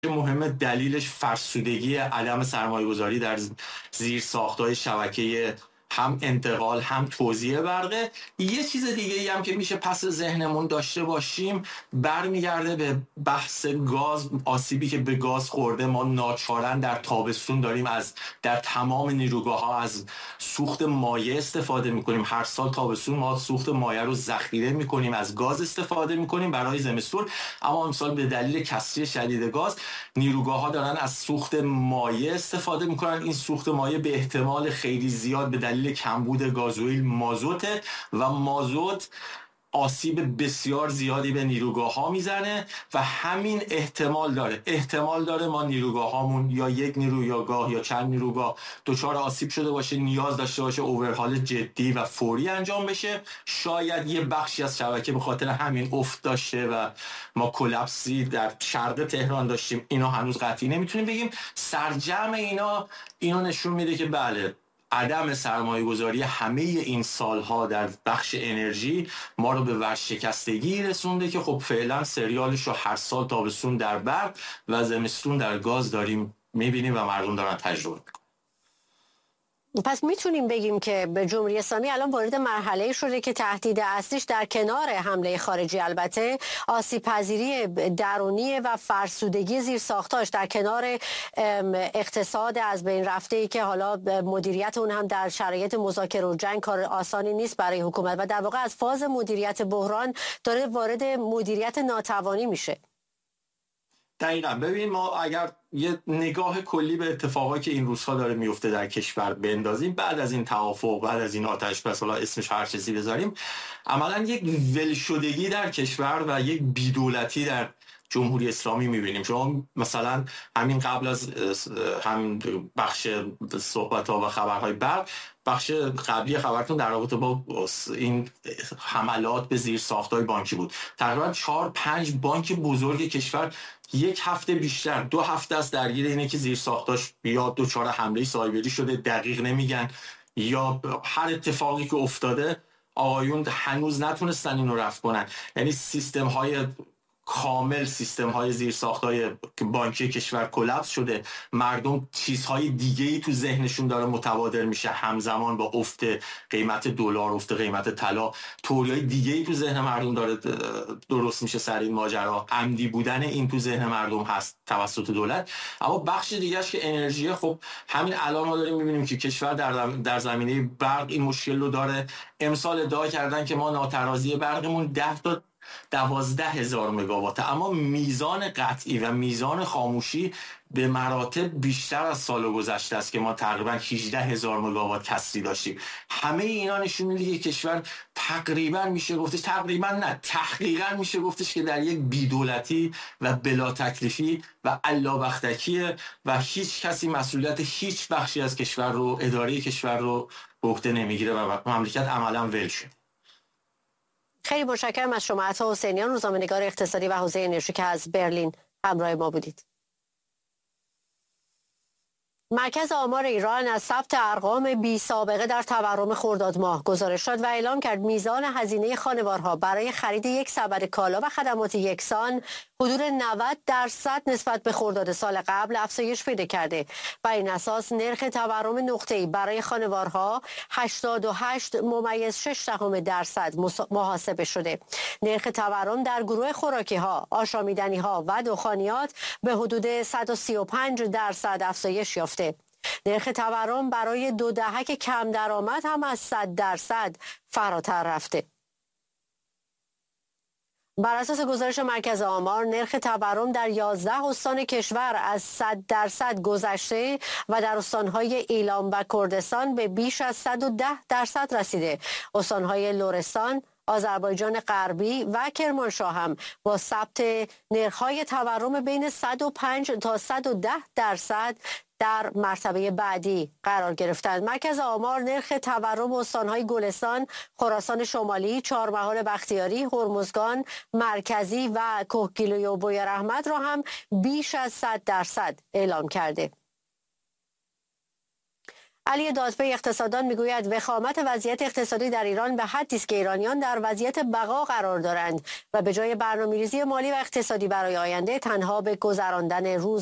مهم دلیلش فرسودگی عدم سرمایه‌گذاری در زیرساخت‌های شبکه هم انتقال هم توزیع برقه. یه چیز دیگه ای هم که میشه پس ذهنمون داشته باشیم برمیگرده به بحث گاز. آسیبی که به گاز خورده، ما ناچارن در تابستون داریم در تمام نیروگاه‌ها از سوخت مایع استفاده میکنیم. هر سال تابستون ما سوخت مایع رو ذخیره میکنیم، از گاز استفاده میکنیم برای زمستون. اما امسال به دلیل کسری شدید گاز نیروگاه‌ها دارن از سوخت مایع استفاده میکنن. این سوخت مایع به احتمال خیلی زیاد به دلیل کمبود گازوئیل مازوته و مازوت آسیب بسیار زیادی به نیروگاه‌ها میزنه و همین احتمال داره ما نیروگاه‌هامون یا یک نیروگاه یا چند نیروگاه دچار آسیب شده باشه، نیاز داشته باشه اورهال جدی و فوری انجام بشه. شاید یه بخشی از شبکه به خاطر همین افت داشته و ما کلاپسی در شرق تهران داشتیم. اینا هنوز قطعی نمیتونیم بگیم. سرجم اینا نشون میده که بله، عدم سرمایه گذاری همه این سالها در بخش انرژی ما رو به ورشکستگی رسونده که خب فعلا سریالش رو هر سال تابستون در برق و زمستون در گاز داریم میبینیم و مردم دارن تجربه میکنن. پس میتونیم بگیم که به جمهوری اسلامی الان وارد مرحله شده که تهدید اصلیش در کنار حمله خارجی البته آسیب پذیری درونی و فرسودگی زیرساختاش در کنار اقتصاد از بین رفته ای که حالا مدیریت اون هم در شرایط مذاکره و جنگ کار آسانی نیست برای حکومت و در واقع از فاز مدیریت بحران داره وارد مدیریت ناتوانی میشه. دقیقاً. ببین، ما اگر یه نگاه کلی به اتفاقایی که این روزها داره میفته در کشور بندازیم، بعد از این توافق، بعد از این آتش بس، حالا اسمش هر چیزی بذاریم، عملاً یک ولشدگی در کشور و یک بی‌دولتی در جمهوری اسلامی میبینیم. شما مثلا همین قبل از همین بخش صحبت‌ها و خبرهای برق، بخش قبلی خبرتون در رابطه با این حملات به زیرساخت‌های بانکی بود. تقریبا 4-5 بانک بزرگ کشور یک هفته بیشتر، 2 هفته است درگیر اینه که زیرساختاش یا دچار حمله سایبری شده، دقیق نمیگن، یا هر اتفاقی که افتاده آقایون هنوز نتونستن اینو رفع کنن. یعنی سیستم های زیرساخت‌های بانکی کشور کلاپس شده. مردم چیزهای دیگه‌ای تو ذهنشون داره متبادر میشه، همزمان با افت قیمت دلار، افت قیمت طلا، تئوریای دیگه‌ای تو ذهن مردم داره درست میشه سر این ماجرا. عمدی بودن این تو ذهن مردم هست توسط دولت. اما بخش دیگه‌اش که انرژی، خب همین الان ما داریم میبینیم که کشور در زمینه برق این مشکل رو داره. امسال ادعا کردن که ما ناترازی برقمون 10 تا 12,000 مگاواته، اما میزان قطعی و میزان خاموشی به مراتب بیشتر از سال گذشته است که ما تقریبا 18,000 مگاوات کسری داشتیم. همه اینا نشون میده که کشور تقریبا میشه گفتش، تحقیقا میشه گفتش که در یک بی‌دولتی و بلا تکلیفی و الله‌بختکیه و هیچ کسی مسئولیت هیچ بخشی از کشور رو، اداره کشور رو به عهده نمیگیره و مملکت عملا ول شده. خیلی متشکرم از شما عطا حسینیان، روزنامه‌نگار اقتصادی و حوزه انرژی که از برلین همراه ما بودید. مرکز آمار ایران از ثبت ارقام بی سابقه در تورم خرداد ماه گزارش داد و اعلام کرد میزان هزینه خانوارها برای خرید یک سبد کالا و خدمات یکسان حدود 90% نسبت به خرداد سال قبل افزایش پیدا کرده. بر این اساس نرخ تورم نقطه‌ای برای خانوارها 88.6% محاسبه شده. نرخ تورم در گروه خوراکی‌ها، آشامیدنی‌ها و دخانیات به حدود 135% افزایش یافته. نرخ تورم برای 2 دهک کم درآمد هم از 100% فراتر رفته. بر اساس گزارش مرکز آمار، نرخ تورم در 11 استان کشور از 100% گذشته و در استانهای ایلام و کردستان به بیش از 110% رسیده. استانهای لرستان، آذربایجان غربی و کرمانشاه هم با ثبت نرخ‌های تورم بین 105 تا 110% در مرتبه بعدی قرار گرفتند. مرکز آمار نرخ تورم استانهای گلستان، خراسان شمالی، چهارمحال بختیاری، هرمزگان مرکزی و کهگیلوی و بویراحمد را هم بیش از 100% اعلام کرده. علی دادپی اقتصاددان میگوید وخامت وضعیت اقتصادی در ایران به حدی است که ایرانیان در وضعیت بقا قرار دارند و به جای برنامه‌ریزی مالی و اقتصادی برای آینده تنها به گذراندن روز